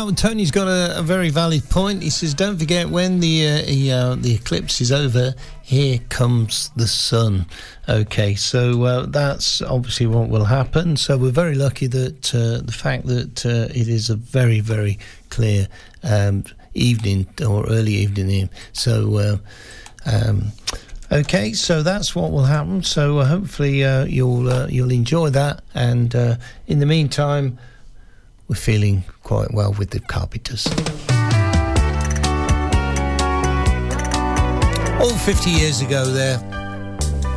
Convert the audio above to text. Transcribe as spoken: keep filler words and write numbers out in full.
Well, Tony's got a, a very valid point. He says, don't forget, when the uh, he, uh, the eclipse is over, here comes the sun. Okay, so uh, that's obviously what will happen. So we're very lucky that uh, the fact that uh, it is a very, very clear um, evening or early evening. So, uh, um, okay, so that's what will happen. So uh, hopefully uh, you'll uh, you'll enjoy that. And uh, in the meantime, we're feeling quite well with the Carpenters. All fifty years ago there.